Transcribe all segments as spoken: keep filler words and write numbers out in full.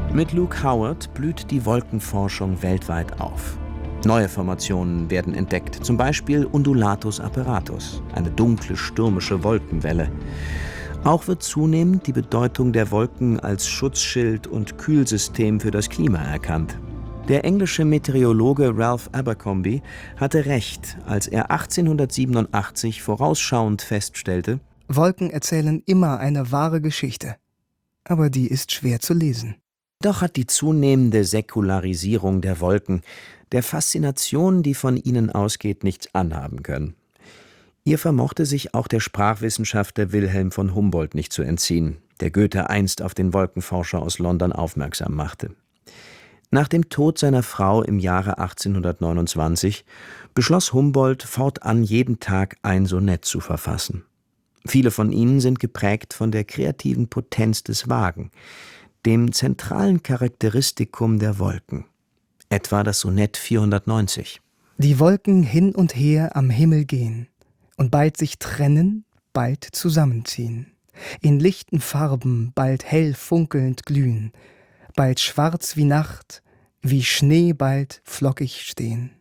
Mit Luke Howard blüht die Wolkenforschung weltweit auf. Neue Formationen werden entdeckt, zum Beispiel Undulatus apparatus, eine dunkle, stürmische Wolkenwelle. Auch wird zunehmend die Bedeutung der Wolken als Schutzschild und Kühlsystem für das Klima erkannt. Der englische Meteorologe Ralph Abercrombie hatte recht, als er achtzehnhundertsiebenundachtzig vorausschauend feststellte: Wolken erzählen immer eine wahre Geschichte, aber die ist schwer zu lesen. Doch hat die zunehmende Säkularisierung der Wolken der Faszination, die von ihnen ausgeht, nichts anhaben können. Ihr vermochte sich auch der Sprachwissenschaftler Wilhelm von Humboldt nicht zu entziehen, der Goethe einst auf den Wolkenforscher aus London aufmerksam machte. Nach dem Tod seiner Frau im Jahre achtzehnhundertneunundzwanzig beschloss Humboldt, fortan jeden Tag ein Sonett zu verfassen. Viele von ihnen sind geprägt von der kreativen Potenz des Wagen, dem zentralen Charakteristikum der Wolken. Etwa das Sonett vierhundertneunzig. Die Wolken hin und her am Himmel gehen und bald sich trennen, bald zusammenziehen. In lichten Farben bald hell funkelnd glühen, bald schwarz wie Nacht, wie Schnee bald flockig stehen.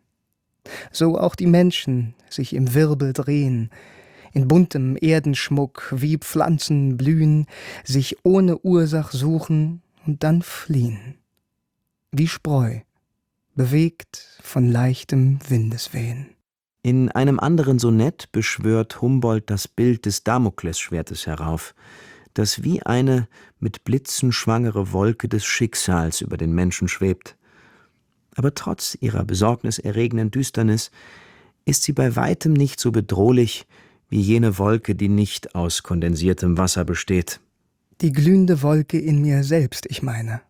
So auch die Menschen sich im Wirbel drehen, in buntem Erdenschmuck wie Pflanzen blühen, sich ohne Ursach suchen und dann fliehen. Wie Spreu, bewegt von leichtem Windeswehen. In einem anderen Sonett beschwört Humboldt das Bild des Damoklesschwertes herauf, das wie eine mit Blitzen schwangere Wolke des Schicksals über den Menschen schwebt. Aber trotz ihrer besorgniserregenden Düsternis ist sie bei weitem nicht so bedrohlich wie jene Wolke, die nicht aus kondensiertem Wasser besteht. Die glühende Wolke in mir selbst, ich meine.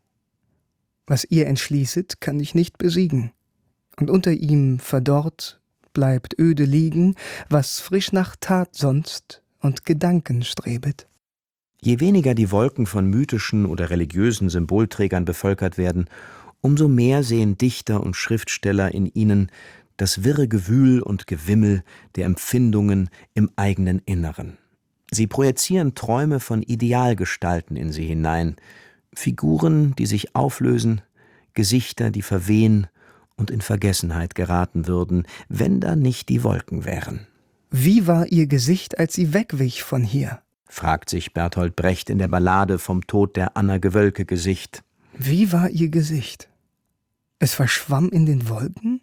Was ihr entschließet, kann ich nicht besiegen. Und unter ihm verdorrt bleibt öde liegen, was frisch nach Tat sonst und Gedanken strebet. Je weniger die Wolken von mythischen oder religiösen Symbolträgern bevölkert werden, umso mehr sehen Dichter und Schriftsteller in ihnen das wirre Gewühl und Gewimmel der Empfindungen im eigenen Inneren. Sie projizieren Träume von Idealgestalten in sie hinein, Figuren, die sich auflösen, Gesichter, die verwehen und in Vergessenheit geraten würden, wenn da nicht die Wolken wären. Wie war ihr Gesicht, als sie wegwich von hier? Fragt sich Bertolt Brecht in der Ballade vom Tod der Anna Gewölke-Gesicht. Wie war ihr Gesicht? Es verschwamm in den Wolken?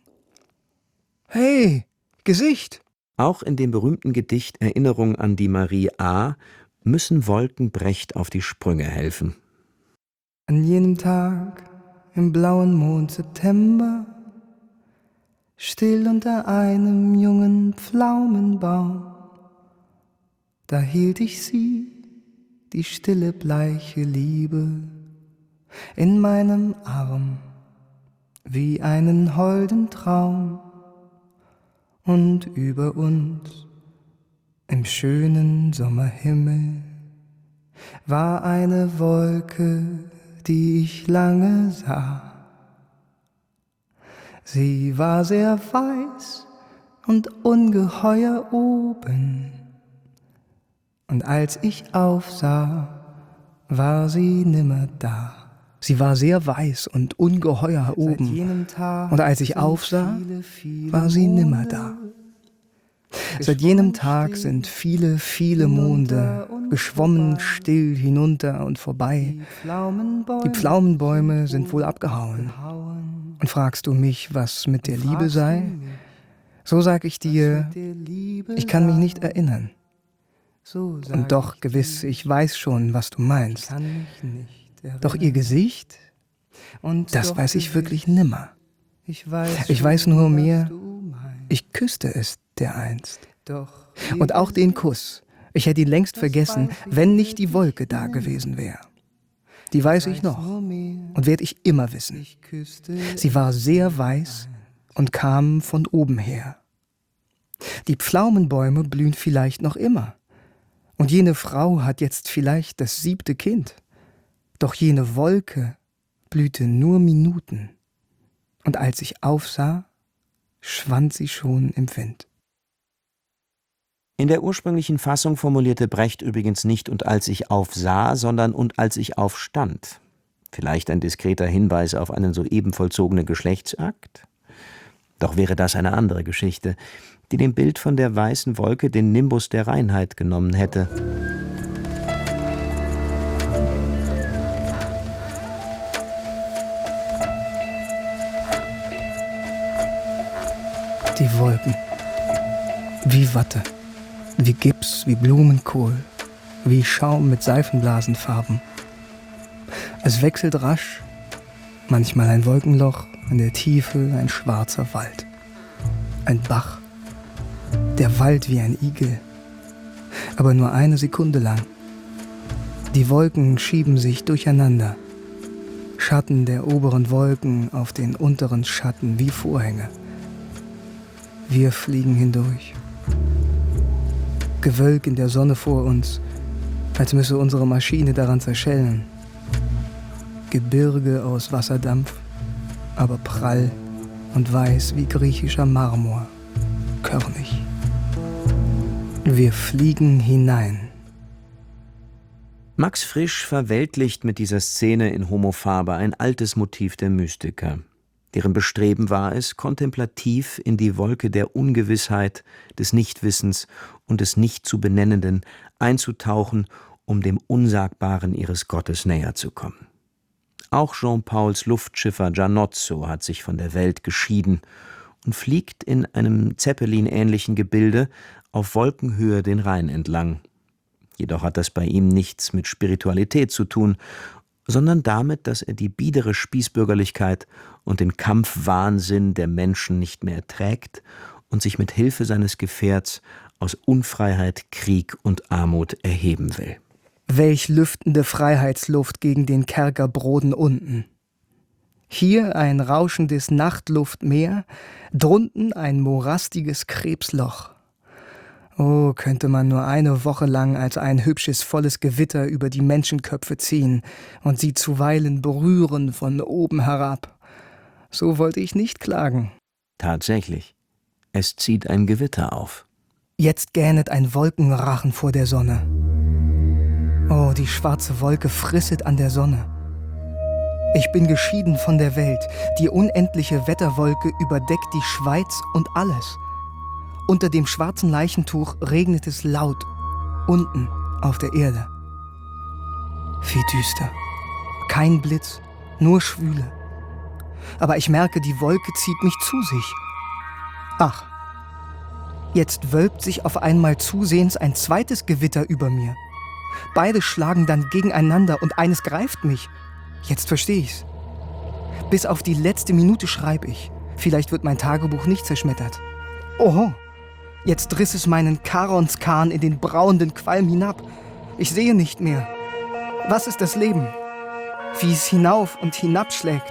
Hey, Gesicht! Auch in dem berühmten Gedicht Erinnerung an die Marie A. müssen Wolken Brecht auf die Sprünge helfen. An jenem Tag im blauen Mond September, still unter einem jungen Pflaumenbaum, da hielt ich sie, die stille, bleiche Liebe, in meinem Arm, wie einen holden Traum. Und über uns, im schönen Sommerhimmel, war eine Wolke, die ich lange sah. Sie war sehr weiß und ungeheuer oben, und als ich aufsah, war sie nimmer da. Sie war sehr weiß und ungeheuer oben, und als ich aufsah, war sie nimmer da. Seit jenem Tag sind viele, viele Monde geschwommen still hinunter und vorbei. Die Pflaumenbäume sind wohl abgehauen. Und fragst du mich, was mit der Liebe sei? So sag ich dir, ich kann mich nicht erinnern. Und doch gewiss, ich weiß schon, was du meinst. Doch ihr Gesicht, das weiß ich wirklich nimmer. Ich weiß nur mehr, ich küsste es dereinst. Und auch den Kuss, ich hätte ihn längst vergessen, wenn nicht die Wolke da gewesen wäre. Die weiß ich noch und werd ich immer wissen. Sie war sehr weiß und kam von oben her. Die Pflaumenbäume blühen vielleicht noch immer. Und jene Frau hat jetzt vielleicht das siebte Kind. Doch jene Wolke blühte nur Minuten. Und als ich aufsah, schwand sie schon im Wind. In der ursprünglichen Fassung formulierte Brecht übrigens nicht „und als ich aufsah“, sondern „und als ich aufstand“. Vielleicht ein diskreter Hinweis auf einen soeben vollzogenen Geschlechtsakt? Doch wäre das eine andere Geschichte, die dem Bild von der weißen Wolke den Nimbus der Reinheit genommen hätte. Die Wolken. Wie Watte, wie Gips, wie Blumenkohl, wie Schaum mit Seifenblasenfarben. Es wechselt rasch, manchmal ein Wolkenloch, in der Tiefe ein schwarzer Wald. Ein Bach, der Wald wie ein Igel, aber nur eine Sekunde lang. Die Wolken schieben sich durcheinander, Schatten der oberen Wolken auf den unteren Schatten wie Vorhänge. Wir fliegen hindurch. Gewölk in der Sonne vor uns, als müsse unsere Maschine daran zerschellen. Gebirge aus Wasserdampf, aber prall und weiß wie griechischer Marmor, körnig. Wir fliegen hinein. Max Frisch verweltlicht mit dieser Szene in Homo Faber ein altes Motiv der Mystiker, deren Bestreben war es, kontemplativ in die Wolke der Ungewissheit, des Nichtwissens und des nicht zu Benennenden einzutauchen, um dem Unsagbaren ihres Gottes näher zu kommen. Auch Jean-Pauls Luftschiffer Giannozzo hat sich von der Welt geschieden und fliegt in einem Zeppelin-ähnlichen Gebilde auf Wolkenhöhe den Rhein entlang. Jedoch hat das bei ihm nichts mit Spiritualität zu tun, sondern damit, dass er die biedere Spießbürgerlichkeit und den Kampfwahnsinn der Menschen nicht mehr erträgt und sich mit Hilfe seines Gefährts aus Unfreiheit, Krieg und Armut erheben will. Welch lüftende Freiheitsluft gegen den Kerkerbroden unten. Hier ein rauschendes Nachtluftmeer, drunten ein morastiges Krebsloch. Oh, könnte man nur eine Woche lang als ein hübsches, volles Gewitter über die Menschenköpfe ziehen und sie zuweilen berühren von oben herab. So wollte ich nicht klagen. Tatsächlich, es zieht ein Gewitter auf. Jetzt gähnet ein Wolkenrachen vor der Sonne. Oh, die schwarze Wolke frisset an der Sonne. Ich bin geschieden von der Welt. Die unendliche Wetterwolke überdeckt die Schweiz und alles. Unter dem schwarzen Leichentuch regnet es laut, unten auf der Erde. Wie düster. Kein Blitz, nur Schwüle. Aber ich merke, die Wolke zieht mich zu sich. Ach, jetzt wölbt sich auf einmal zusehends ein zweites Gewitter über mir. Beide schlagen dann gegeneinander und eines greift mich. Jetzt verstehe ich's. Bis auf die letzte Minute schreibe ich. Vielleicht wird mein Tagebuch nicht zerschmettert. Oho, jetzt riss es meinen Charons-Kahn in den brauenden Qualm hinab. Ich sehe nicht mehr. Was ist das Leben? Wie es hinauf und hinabschlägt.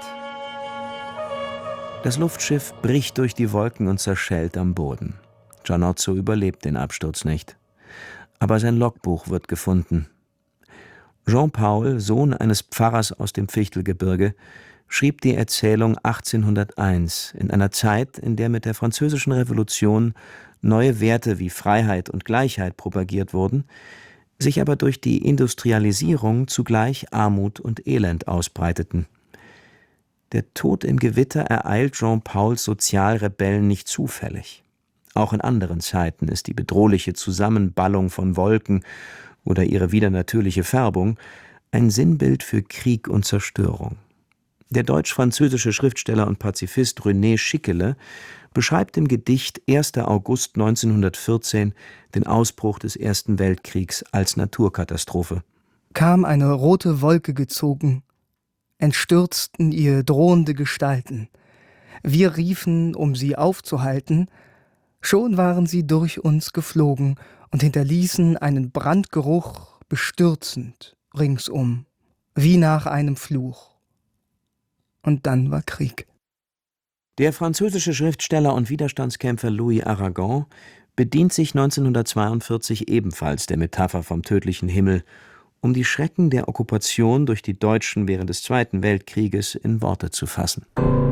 Das Luftschiff bricht durch die Wolken und zerschellt am Boden. Giannozzo überlebt den Absturz nicht. Aber sein Logbuch wird gefunden. Jean-Paul, Sohn eines Pfarrers aus dem Fichtelgebirge, schrieb die Erzählung achtzehnhunderteins, in einer Zeit, in der mit der Französischen Revolution neue Werte wie Freiheit und Gleichheit propagiert wurden, sich aber durch die Industrialisierung zugleich Armut und Elend ausbreiteten. Der Tod im Gewitter ereilt Jean-Pauls Sozialrebellen nicht zufällig. Auch in anderen Zeiten ist die bedrohliche Zusammenballung von Wolken oder ihre widernatürliche Färbung ein Sinnbild für Krieg und Zerstörung. Der deutsch-französische Schriftsteller und Pazifist René Schickele beschreibt im Gedicht erster August neunzehnhundertvierzehn den Ausbruch des Ersten Weltkriegs als Naturkatastrophe. Kam eine rote Wolke gezogen, entstürzten ihr drohende Gestalten. Wir riefen, um sie aufzuhalten, schon waren sie durch uns geflogen und hinterließen einen Brandgeruch bestürzend ringsum, wie nach einem Fluch. Und dann war Krieg. Der französische Schriftsteller und Widerstandskämpfer Louis Aragon bedient sich neunzehnhundertzweiundvierzig ebenfalls der Metapher vom tödlichen Himmel, um die Schrecken der Okkupation durch die Deutschen während des Zweiten Weltkrieges in Worte zu fassen.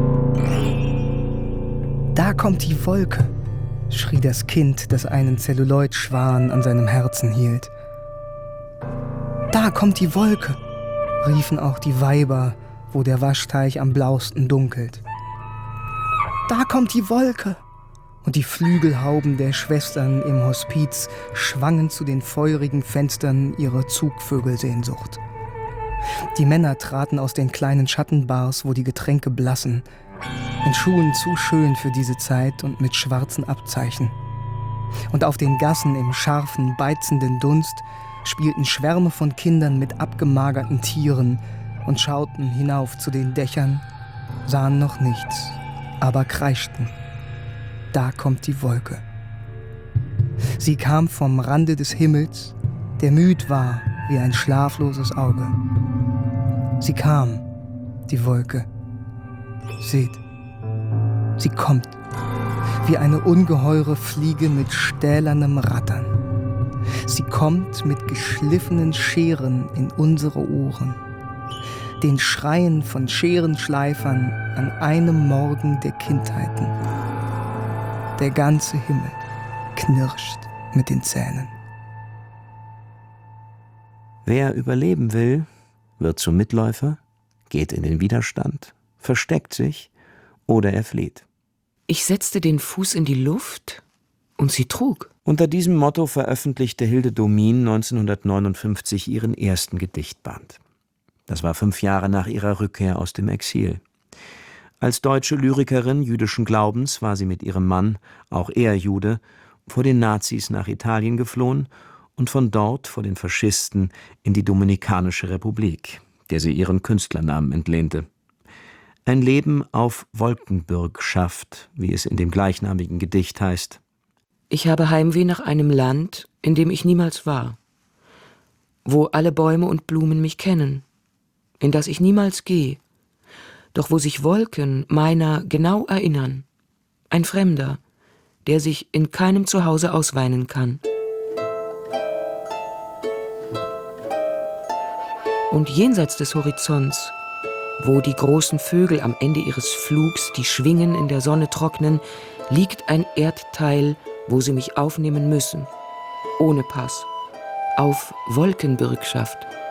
Da kommt die Wolke, schrie das Kind, das einen Zelluloidschwan an seinem Herzen hielt. Da kommt die Wolke. riefen auch die Weiber, wo der Waschteich am blausten dunkelt. Da kommt die Wolke! Und die Flügelhauben der Schwestern im Hospiz schwangen zu den feurigen Fenstern ihre Zugvögelsehnsucht. Die Männer traten aus den kleinen Schattenbars, wo die Getränke blassen, in Schuhen zu schön für diese Zeit und mit schwarzen Abzeichen. Und auf den Gassen im scharfen, beizenden Dunst spielten Schwärme von Kindern mit abgemagerten Tieren und schauten hinauf zu den Dächern, sahen noch nichts, aber kreischten. Da kommt die Wolke. Sie kam vom Rande des Himmels, der müd war wie ein schlafloses Auge. Sie kam, die Wolke. Seht, sie kommt, wie eine ungeheure Fliege mit stählernem Rattern. Sie kommt mit geschliffenen Scheren in unsere Ohren, den Schreien von Scherenschleifern an einem Morgen der Kindheiten. Der ganze Himmel knirscht mit den Zähnen. Wer überleben will, wird zum Mitläufer, geht in den Widerstand, versteckt sich oder er flieht. Ich setzte den Fuß in die Luft und sie trug. Unter diesem Motto veröffentlichte Hilde Domin neunzehnhundertneunundfünfzig ihren ersten Gedichtband. Das war fünf Jahre nach ihrer Rückkehr aus dem Exil. Als deutsche Lyrikerin jüdischen Glaubens war sie mit ihrem Mann, auch er Jude, vor den Nazis nach Italien geflohen und von dort vor den Faschisten in die Dominikanische Republik, der sie ihren Künstlernamen entlehnte. Ein Leben auf Wolkenbürgschaft, wie es in dem gleichnamigen Gedicht heißt. Ich habe Heimweh nach einem Land, in dem ich niemals war, wo alle Bäume und Blumen mich kennen, in das ich niemals gehe, doch wo sich Wolken meiner genau erinnern, ein Fremder, der sich in keinem Zuhause ausweinen kann. Und jenseits des Horizonts, wo die großen Vögel am Ende ihres Flugs die Schwingen in der Sonne trocknen, liegt ein Erdteil, wo sie mich aufnehmen müssen, ohne Pass, auf Wolkenbürgschaft.